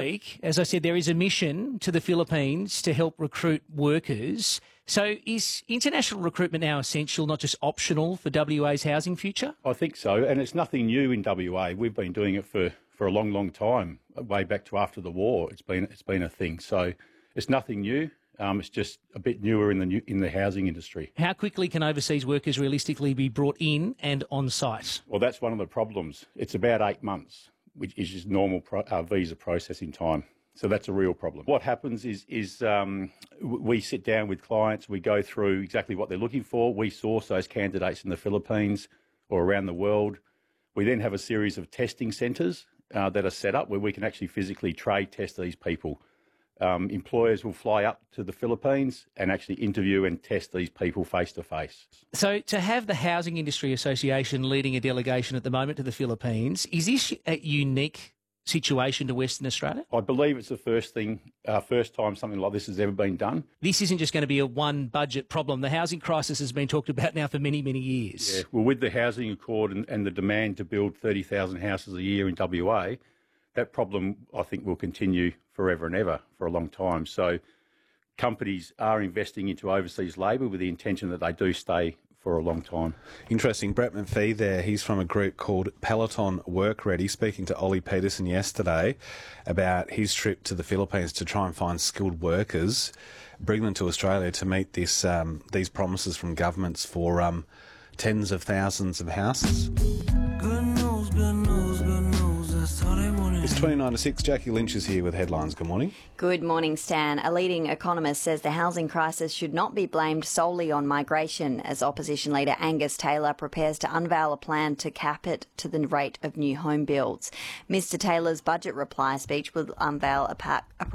week, as I said, there is a mission to the Philippines to help recruit workers. So is international recruitment now essential, not just optional, for WA's housing future? I think so, and it's nothing new in WA. We've been doing it for a long, long time, way back to after the war. It's been a thing. So it's nothing new. It's just a bit newer in the housing industry. How quickly can overseas workers realistically be brought in and on site? Well, that's one of the problems. It's about 8 months, which is just normal visa processing time. So that's a real problem. What happens is we sit down with clients, we go through exactly what they're looking for. We source those candidates in the Philippines or around the world. We then have a series of testing centres that are set up where we can actually physically trade test these people. Employers will fly up to the Philippines and actually interview and test these people face to face. So to have the Housing Industry Association leading a delegation at the moment to the Philippines, is this a unique situation to Western Australia? I believe it's the first time something like this has ever been done. This isn't just going to be a one budget problem. The housing crisis has been talked about now for many, many years. Yeah, well, with the housing accord and the demand to build 30,000 houses a year in WA, that problem, I think, will continue forever and ever for a long time. So companies are investing into overseas labour with the intention that they do stay for a long time. Interesting. Brett McPhee there, he's from a group called Peloton Work Ready, speaking to Ollie Peterson yesterday about his trip to the Philippines to try and find skilled workers, bring them to Australia to meet these promises from governments for tens of thousands of houses. Good news, good news, good news. That's all they wanted. It's 29 to 6. Jackie Lynch is here with headlines. Good morning. Good morning, Stan. A leading economist says the housing crisis should not be blamed solely on migration, as opposition leader Angus Taylor prepares to unveil a plan to cap it to the rate of new home builds. Mr Taylor's budget reply speech will unveil a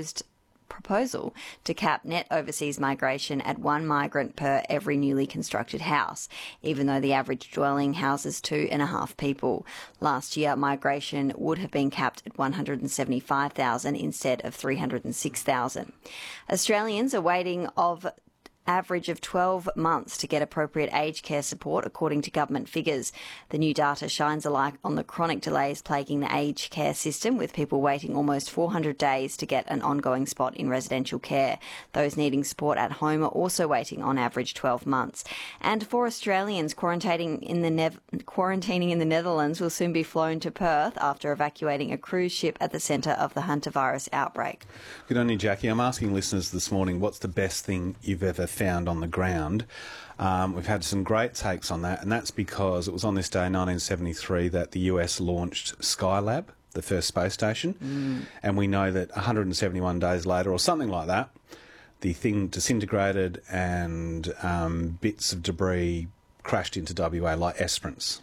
proposal to cap net overseas migration at one migrant per every newly constructed house, even though the average dwelling houses 2.5 people. Last year, migration would have been capped at 175,000 instead of 306,000. Australians are waiting of average of 12 months to get appropriate aged care support, according to government figures. The new data shines a light on the chronic delays plaguing the aged care system, with people waiting almost 400 days to get an ongoing spot in residential care. Those needing support at home are also waiting on average 12 months. And for Australians, quarantining in the Netherlands will soon be flown to Perth after evacuating a cruise ship at the centre of the hantavirus outbreak. Good on you, Jackie. I'm asking listeners this morning, what's the best thing you've ever found on the ground? We've had some great takes on that, and that's because it was on this day, 1973, that the US launched Skylab, the first space station, and we know that 171 days later, or something like that, the thing disintegrated and bits of debris crashed into WA, like Esperance.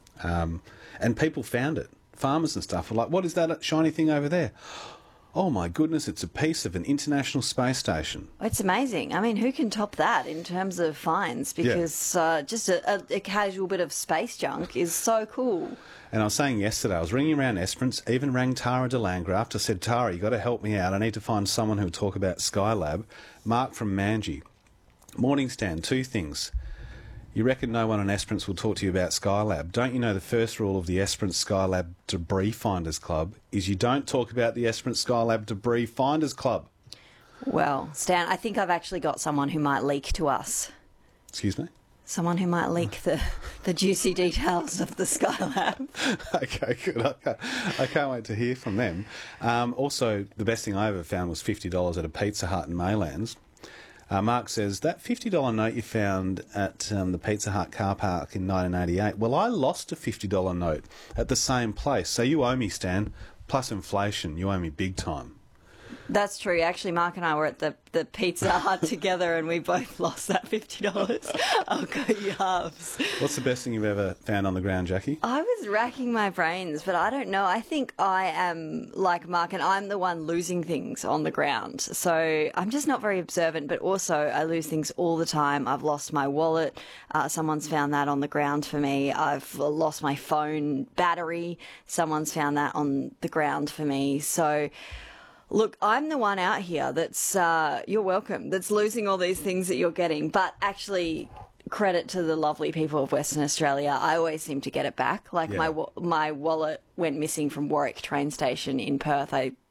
And people found it. Farmers and stuff were like, what is that shiny thing over there? Oh my goodness, it's a piece of an international space station. It's amazing. I mean, who can top that in terms of finds? Because just a casual bit of space junk is so cool. And I was saying yesterday, I was ringing around Esperance, even rang Tara de Landgraft. I said, Tara, you've got to help me out. I need to find someone who will talk about Skylab. Mark from Manji. Morning, Stan. 2 things. You reckon no one in Esperance will talk to you about Skylab. Don't you know the first rule of the Esperance Skylab Debris Finders Club is you don't talk about the Esperance Skylab Debris Finders Club? Well, Stan, I think I've actually got someone who might leak to us. Excuse me? Someone who might leak the juicy details of the Skylab. Okay, good. I can't wait to hear from them. Also, the best thing I ever found was $50 at a Pizza Hut in Maylands. Mark says, that $50 note you found at the Pizza Hut car park in 1988, well, I lost a $50 note at the same place. So you owe me, Stan, plus inflation. You owe me big time. That's true. Actually, Mark and I were at the Pizza Hut together and we both lost that $50. I'll go you halves. What's the best thing you've ever found on the ground, Jackie? I was racking my brains, but I don't know. I think I am like Mark and I'm the one losing things on the ground. So I'm just not very observant, but also I lose things all the time. I've lost my wallet. Someone's found that on the ground for me. I've lost my phone battery. Someone's found that on the ground for me. So look, I'm the one out here that's, you're welcome, that's losing all these things that you're getting. But actually, credit to the lovely people of Western Australia, I always seem to get it back. Like my wallet went missing from Warwick train station in Perth. I